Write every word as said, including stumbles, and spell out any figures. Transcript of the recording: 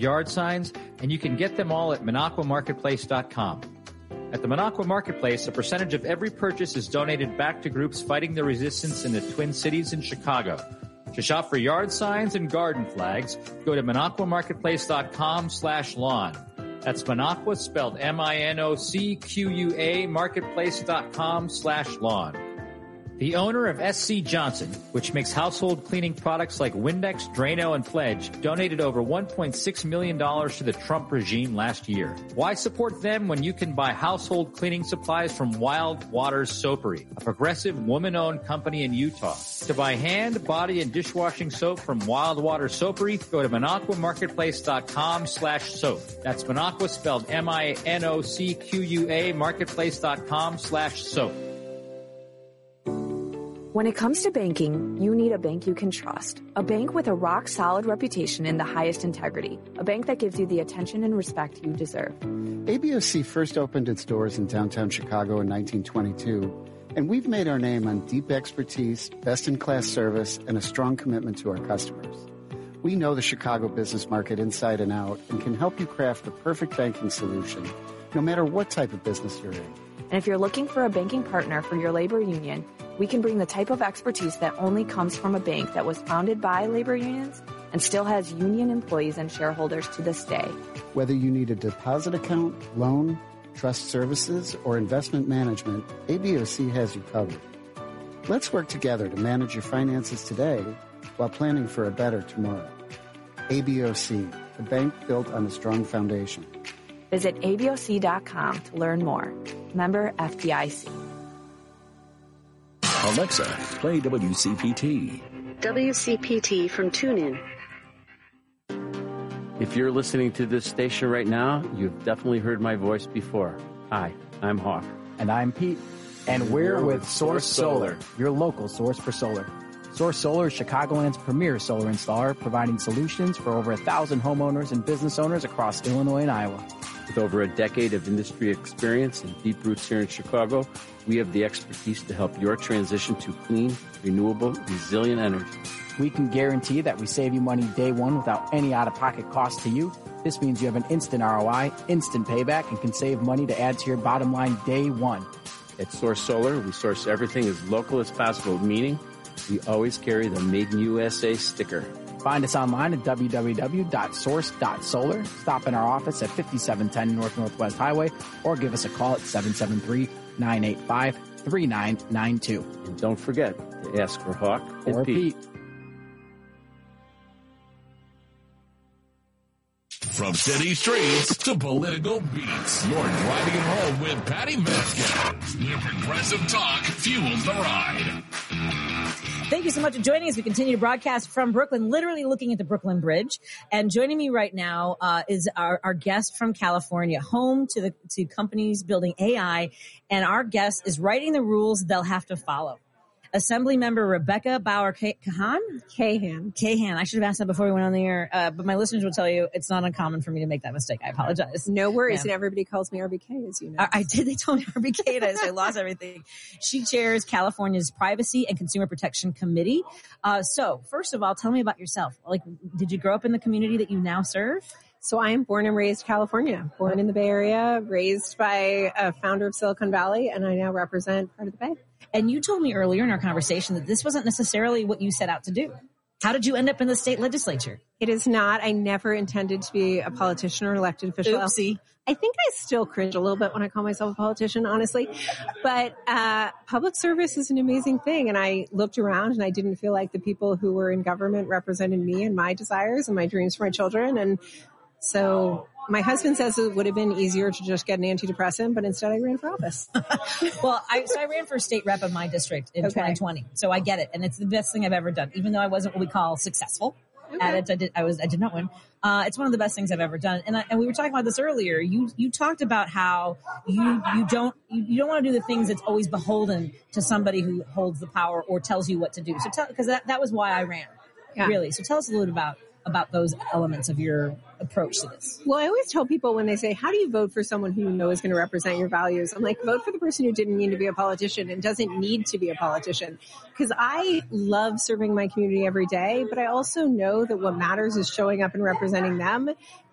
yard signs, and you can get them all at minocqua marketplace dot com. At the Minocqua Marketplace, a percentage of every purchase is donated back to groups fighting the resistance in the Twin Cities and Chicago. To shop for yard signs and garden flags, go to minocqua marketplace dot com slash lawn. That's Minocqua, spelled M I N O C Q U A, marketplace dot com slash lawn. The owner of S C Johnson, which makes household cleaning products like Windex, Drano, and Pledge, donated over one point six million dollars to the Trump regime last year. Why support them when you can buy household cleaning supplies from Wild Waters Soapery, a progressive woman-owned company in Utah? To buy hand, body, and dishwashing soap from Wild Waters Soapery, go to minocqua marketplace dot com slash soap. That's Minocqua, spelled M I N O C Q U A, marketplace dot com slash soap. When it comes to banking, you need a bank you can trust. A bank with a rock-solid reputation and the highest integrity. A bank that gives you the attention and respect you deserve. A B O C first opened its doors in downtown Chicago in nineteen twenty-two, and we've made our name on deep expertise, best-in-class service, and a strong commitment to our customers. We know the Chicago business market inside and out and can help you craft the perfect banking solution, no matter what type of business you're in. And if you're looking for a banking partner for your labor union, we can bring the type of expertise that only comes from a bank that was founded by labor unions and still has union employees and shareholders to this day. Whether you need a deposit account, loan, trust services, or investment management, A B O C has you covered. Let's work together to manage your finances today while planning for a better tomorrow. A B O C, a bank built on a strong foundation. Visit A B O C dot com to learn more. Member F D I C. Alexa, play W C P T. W C P T from TuneIn. If you're listening to this station right now, you've definitely heard my voice before. Hi, I'm Hawk. And I'm Pete. And we're with Source Solar, your local source for solar. Source Solar is Chicagoland's premier solar installer, providing solutions for over a thousand homeowners and business owners across Illinois and Iowa. With over a decade of industry experience and deep roots here in Chicago, we have the expertise to help your transition to clean, renewable, resilient energy. We can guarantee that we save you money day one without any out-of-pocket cost to you. This means you have an instant R O I, instant payback, and can save money to add to your bottom line day one. At Source Solar, we source everything as local as possible, meaning we always carry the Made in U S A sticker. Find us online at w w w dot source dot solar. Stop in our office at fifty-seven ten North Northwest Highway or give us a call at seven seven three, nine eight five, three nine nine two. And don't forget to ask for Hawk and or Pete. Pete. From city streets to political beats, you're driving it home with Patty Vasquez. Your progressive talk fuels the ride. Thank you so much for joining us. We continue to broadcast from Brooklyn, literally looking at the Brooklyn Bridge. And joining me right now uh, is our, our guest from California, home to the to companies building A I. And our guest is writing the rules they'll have to follow. Assemblymember Rebecca Bauer-Kahan? Kahan. Kahan. I should have asked that before we went on the air, uh, but my listeners will tell you it's not uncommon for me to make that mistake. I apologize. No worries. Yeah. And everybody calls me R B K, as you know. I, I did. They told me R B K, and I, so I lost everything. She chairs California's Privacy and Consumer Protection Committee. Uh, so, first of all, tell me about yourself. Like, did you grow up in the community that you now serve? So I am born and raised California, born in the Bay Area, raised by a founder of Silicon Valley, and I now represent part of the Bay. And you told me earlier in our conversation that this wasn't necessarily what you set out to do. How did you end up in the state legislature? It is not. I never intended to be a politician or elected official. Oopsie. I think I still cringe a little bit when I call myself a politician, honestly. But uh public service is an amazing thing. And I looked around and I didn't feel like the people who were in government represented me and my desires and my dreams for my children. And so my husband says it would have been easier to just get an antidepressant, but instead I ran for office. Well, I, so I ran for state rep of my district in Okay. twenty twenty. So I get it. And it's the best thing I've ever done. Even though I wasn't what we call successful Okay. at it, I did, I was, I did not win. Uh, it's one of the best things I've ever done. And I, and we were talking about this earlier. You, you talked about how you, you don't, you, you don't want to do the things that's always beholden to somebody who holds the power or tells you what to do. So tell, cause that, that was why I ran. Yeah. Really. So tell us a little bit about, about those elements of your approach to this. Well, I always tell people when they say, how do you vote for someone who you know is going to represent your values? I'm like, vote for the person who didn't mean to be a politician and doesn't need to be a politician. Because I love serving my community every day, but I also know that what matters is showing up and representing them.